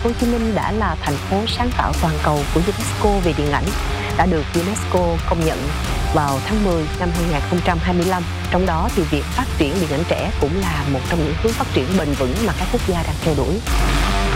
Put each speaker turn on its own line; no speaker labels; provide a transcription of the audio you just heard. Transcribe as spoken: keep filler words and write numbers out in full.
phố Hồ Chí Minh đã là thành phố sáng tạo toàn cầu của UNESCO về điện ảnh, đã được UNESCO công nhận vào tháng mười năm hai nghìn không trăm hai mươi lăm. Trong đó thì việc phát triển điện ảnh trẻ cũng là một trong những hướng phát triển bền vững mà các quốc gia đang theo đuổi.